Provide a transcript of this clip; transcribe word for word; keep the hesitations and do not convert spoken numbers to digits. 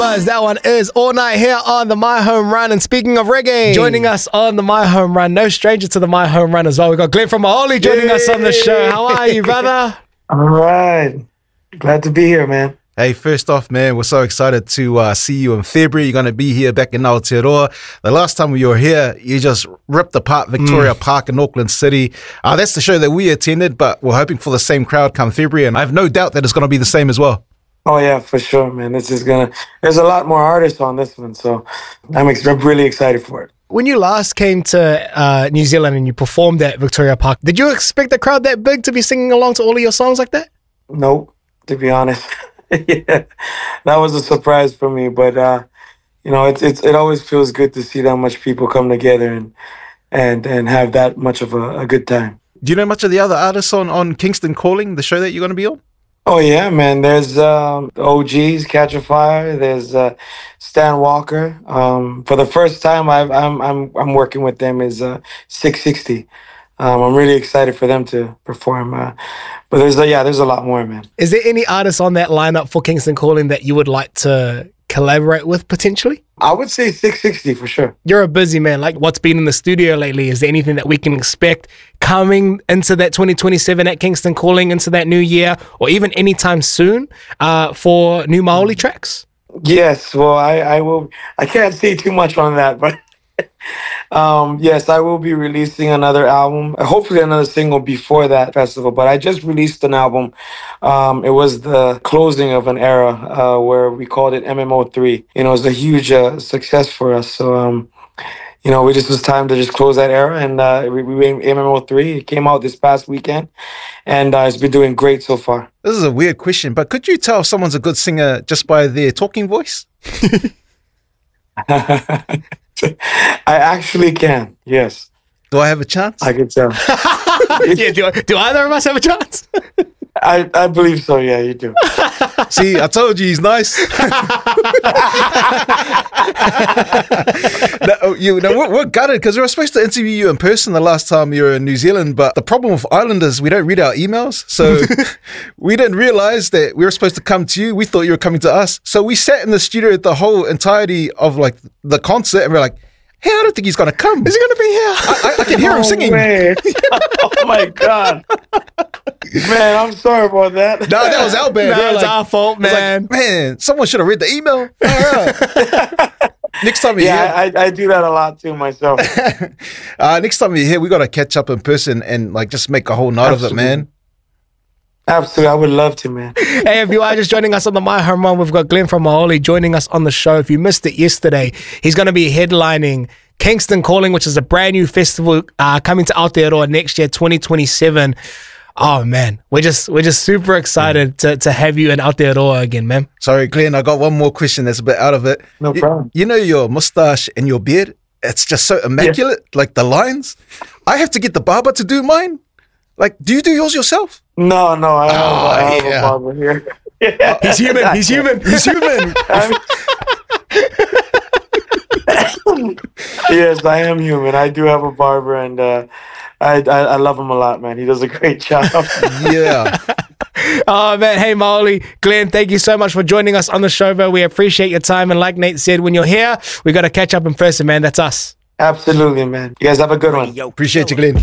Buzz, that one is All Night here on the My Home Run. And speaking of reggae, joining us on the My Home Run, no stranger to the My Home Run as well. We've got Glenn from Maholi joining Yay. us on the show. How are you, brother? All right. Glad to be here, man. Hey, first off, man, we're so excited to uh, see you in February. You're going to be here back in Aotearoa. The last time we were here, you just ripped apart Victoria mm. Park in Auckland City. Uh, that's the show that we attended, but we're hoping for the same crowd come February, and I have no doubt that it's going to be the same as well. Oh, yeah, for sure, man. This is going to... There's a lot more artists on this one, so I'm, ex- I'm really excited for it. When you last came to uh, New Zealand and you performed at Victoria Park, did you expect the crowd that big to be singing along to all of your songs like that? Nope, to be honest. Yeah, that was a surprise for me, but uh, you know, it's it's it always feels good to see that much people come together and and and have that much of a, a good time. Do you know much of the other artists on on Kingston Calling, the show that you're going to be on? Oh yeah, man. There's um, the O Gs, Catch a Fire. There's uh, Stan Walker. Um, for the first time, I've, I'm I'm I'm working with them is uh, six sixty. Um, I'm really excited for them to perform. Uh, but there's a, yeah, there's a lot more, man. Is there any artists on that lineup for Kingston Calling that you would like to collaborate with potentially? I would say six sixty for sure. You're a busy man. Like, what's been in the studio lately? Is there anything that we can expect coming into that twenty twenty-seven at Kingston Calling, into that new year, or even anytime soon uh, for new Maholi tracks? Yes. Well, I, I will. I can't say too much on that, but. Um, yes, I will be releasing another album, hopefully another single before that festival, but I just released an album. Um, it was the closing of an era uh, where we called it M M O three. You know, it was a huge uh, success for us. So, um, you know, we just was time to just close that era, and uh, we, we made M M O three. It came out this past weekend, and uh, it's been doing great so far. This is a weird question, but could you tell if someone's a good singer just by their talking voice? I actually can, yes. Do I have a chance? I can tell. Yeah, do, do either of us have a chance? I, I believe so, yeah, you do. See, I told you he's nice. no, you, no, we're, we're gutted because we were supposed to interview you in person the last time you were in New Zealand, but the problem with Islanders, we don't read our emails, so we didn't realize that we were supposed to come to you. We thought you were coming to us. So we sat in the studio the whole entirety of like the concert, and we're like, hey, I don't think he's going to come. Is he going to be here? I, I, I can hear no him singing. Way. Oh, my God. Man, I'm sorry about that. No, that was our bad. No, That was like, our fault, man. Like, man, someone should have read the email. Next time you're yeah, here. I, I do that a lot too myself. uh, next time you're here, we got to catch up in person and like just make a whole night Absolutely. of it, man. Absolutely. I would love to, man. Hey, if you are just joining us on the My Home Run, we've got Glenn from Maholi joining us on the show. If you missed it yesterday, he's going to be headlining Kingston Calling, which is a brand new festival uh, coming to Aotearoa next year, twenty twenty-seven. Oh, man, we're just we're just super excited to, to have you in Aotearoa again, man. Sorry, Glenn, I got one more question that's a bit out of it. No you, problem. You know your mustache and your beard? It's just so immaculate, yeah. Like the lines. I have to get the barber to do mine. Like, do you do yours yourself? No, no, I have, oh, I have yeah. a barber here. Yeah. He's human, he's human, he's human. Yes, I am human. I do have a barber, and uh, I, I I love him a lot, man. He does a great job. Yeah. Oh, man. Hey, Maholi, Glenn, thank you so much for joining us on the show, bro. We appreciate your time. And like Nate said, when you're here, we got to catch up in person, man. That's us. Absolutely, man. You guys have a good one. Appreciate you, Glenn.